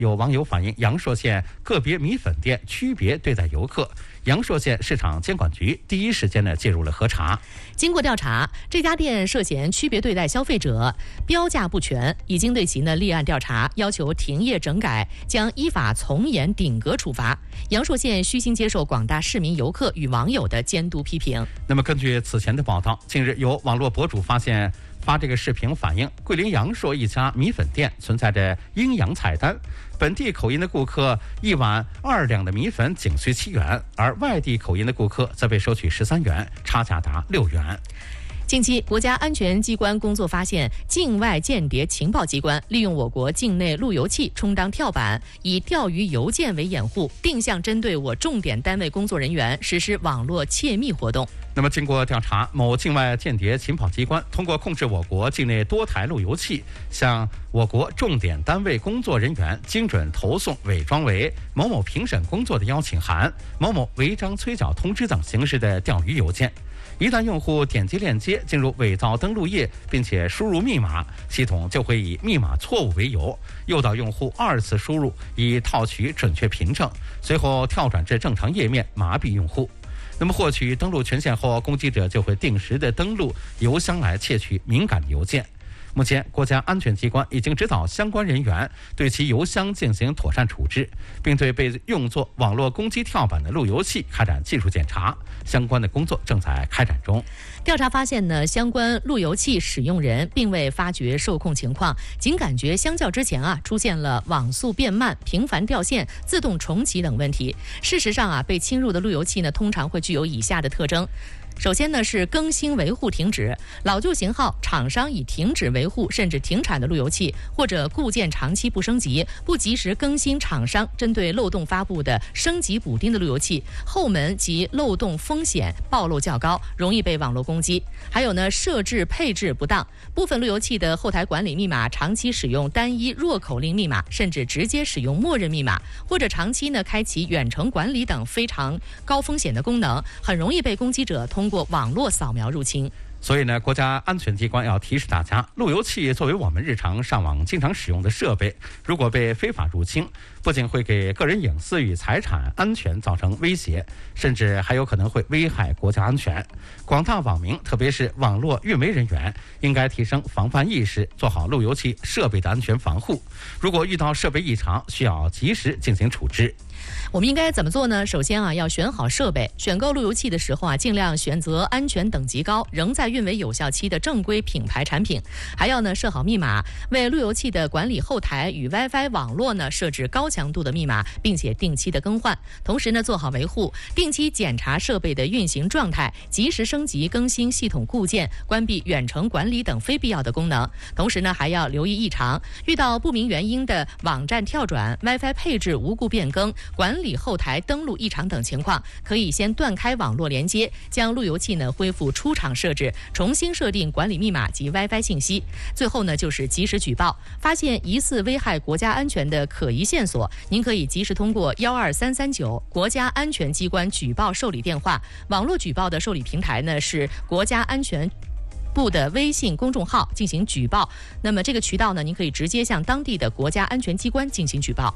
有网友反映阳朔县个别米粉店区别对待游客，阳朔县市场监管局第一时间介入了核查。 经过调查，这家店涉嫌区别对待消费者，标价不全，已经对其立案调查，要求停业整改，将依法从严顶格处罚。阳朔县虚心接受广大市民游客与网友的监督批评。 那么根据此前的报道，近日有网络博主发这个视频反映，桂林阳朔一家米粉店存在着阴阳菜单，本地口音的顾客一碗2两的米粉仅需7元，而外地口音的顾客则被收取13元，差价达6元。 近期，国家安全机关工作发现，境外间谍情报机关利用我国境内路由器充当跳板，以钓鱼邮件为掩护，定向针对我重点单位工作人员实施网络窃密活动。 那么，经过调查，某境外间谍情报机关通过控制我国境内多台路由器，向我国重点单位工作人员精准投送伪装为某某评审工作的邀请函、某某违章催缴通知等形式的钓鱼邮件。一旦用户点击链接进入伪造登录页，并且输入密码，系统就会以密码错误为由，诱导用户2次输入，以套取准确凭证，随后跳转至正常页面，麻痹用户。那么获取登录权限后，攻击者就会定时的登录邮箱来窃取敏感的邮件。目前，国家安全机关已经指导相关人员对其邮箱进行妥善处置，并对被用作网络攻击跳板的路由器开展技术检查，相关的工作正在开展中。 调查发现相关路由器使用人并未发觉受控情况，仅感觉相较之前出现了网速变慢、频繁掉线、自动重启等问题。事实上被侵入的路由器通常会具有以下的特征。首先是更新维护停止，老旧型号厂商已停止维护甚至停产的路由器，或者固件长期不升级，不及时更新厂商针对漏洞发布的升级补丁的路由器，后门及漏洞风险暴露较高，容易被网络攻击。还有设置配置不当，部分路由器的后台管理密码长期使用单一弱口令密码，甚至直接使用默认密码，或者长期开启远程管理等非常高风险的功能，很容易被攻击者通过网络扫描入侵。 所以国家安全机关要提示大家，路由器作为我们日常上网经常使用的设备，如果被非法入侵，不仅会给个人隐私与财产安全造成威胁，甚至还有可能会危害国家安全。广大网民，特别是网络运维人员，应该提升防范意识，做好路由器设备的安全防护。如果遇到设备异常，需要及时进行处置。 我们应该怎么做呢？首先要选好设备，选购路由器的时候尽量选择安全等级高、仍在运维有效期的正规品牌产品。还要设好密码，为路由器的管理后台与 WiFi 网络设置高强度的密码，并且定期的更换。同时做好维护，定期检查设备的运行状态，及时升级更新系统固件，关闭远程管理等非必要的功能。同时还要留意异常，遇到不明原因的网站跳转、WiFi 配置无故变更、管理后台登录异常等情况，可以先断开网络连接，将路由器恢复出厂设置，重新设定管理密码及 WiFi 信息。最后就是及时举报，发现疑似危害国家安全的可疑线索，您可以及时通过12339国家安全机关举报受理电话，网络举报的受理平台是国家安全部的微信公众号进行举报。那么这个渠道您可以直接向当地的国家安全机关进行举报。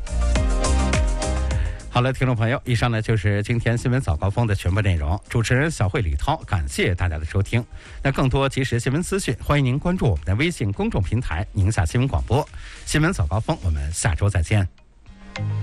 好了，听众朋友，以上就是今天新闻早高峰的全部内容。主持人小慧李涛，感谢大家的收听。那更多即时新闻资讯，欢迎您关注我们的微信公众平台宁夏新闻广播新闻早高峰。我们下周再见。